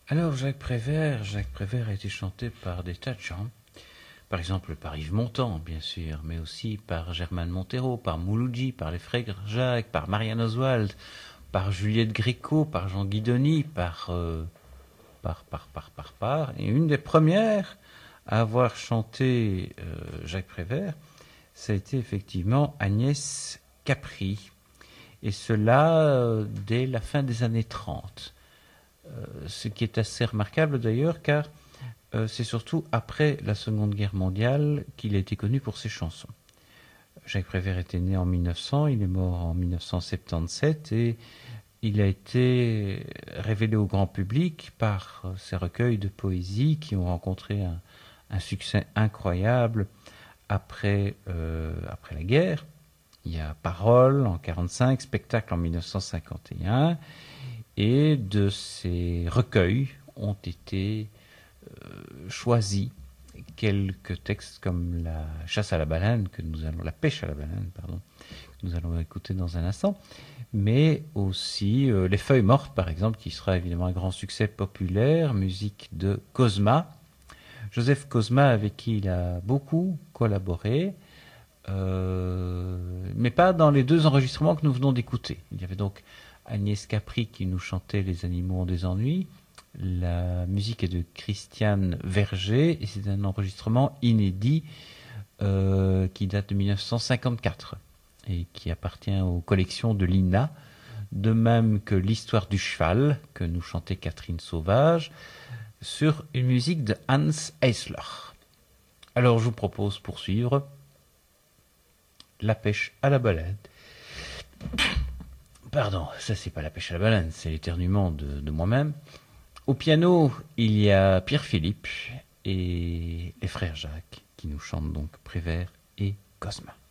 Alors, Jacques Prévert a été chanté par des tas de gens. Par exemple, par Yves Montand, bien sûr, mais aussi par Germaine Montero, par Mouloudji, par les frères Jacques, par Marianne Oswald, par Juliette Gréco, par Jean Guidoni, par. Et une des premières à avoir chanté Jacques Prévert, ça a été effectivement Agnès Capri. Et cela dès la fin des années 30. Ce qui est assez remarquable d'ailleurs, car c'est surtout après la Seconde Guerre mondiale qu'il a été connu pour ses chansons. Jacques Prévert était né en 1900, il est mort en 1977 et il a été révélé au grand public par ses recueils de poésie qui ont rencontré un succès incroyable après la guerre. Il y a Paroles en 1945, Spectacle en 1951, et de ces recueils ont été choisis quelques textes comme la chasse à la baleine la pêche à la baleine, pardon, que nous allons écouter dans un instant, mais aussi les feuilles mortes par exemple, qui sera évidemment un grand succès populaire, musique de Cosma, Joseph Cosma avec qui il a beaucoup collaboré, mais pas dans les deux enregistrements que nous venons d'écouter. Il y avait donc Agnès Capri qui nous chantait Les animaux ont des ennuis. La musique est de Christiane Verger et c'est un enregistrement inédit qui date de 1954 et qui appartient aux collections de l'INA, de même que L'histoire du cheval que nous chantait Catherine Sauvage sur une musique de Hans Eisler. Alors je vous propose pour suivre La pêche à la baleine. Pardon, ça c'est pas La pêche à la baleine, c'est l'éternuement de moi-même. Au piano, il y a Pierre Philippe et les frères Jacques qui nous chantent donc Prévert et Cosma.